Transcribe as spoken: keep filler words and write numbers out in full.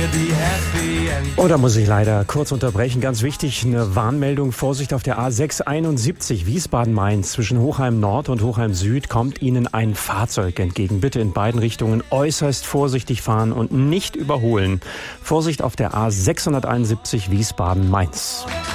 Oh, da muss ich leider kurz unterbrechen. Ganz wichtig, eine Warnmeldung. Vorsicht auf der A sechshunderteinundsiebzig Wiesbaden-Mainz. Zwischen Hochheim Nord und Hochheim Süd kommt Ihnen ein Fahrzeug entgegen. Bitte in beiden Richtungen äußerst vorsichtig fahren und nicht überholen. Vorsicht auf der A sechshunderteinundsiebzig Wiesbaden-Mainz.